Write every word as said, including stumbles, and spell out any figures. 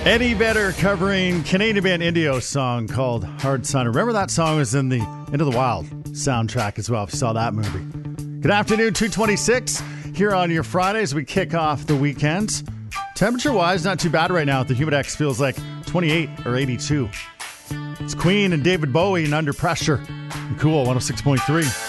Eddie Vedder covering Canadian band Indio's song called Hard Sun. Remember that song was in the Into the Wild soundtrack as well, if you saw that movie. Good afternoon, two twenty-six here on your Friday as we kick off the weekend. Temperature-wise, not too bad right now. The Humidex feels like twenty-eight or eighty-two. It's Queen and David Bowie and Under Pressure. And Cool one oh six point three.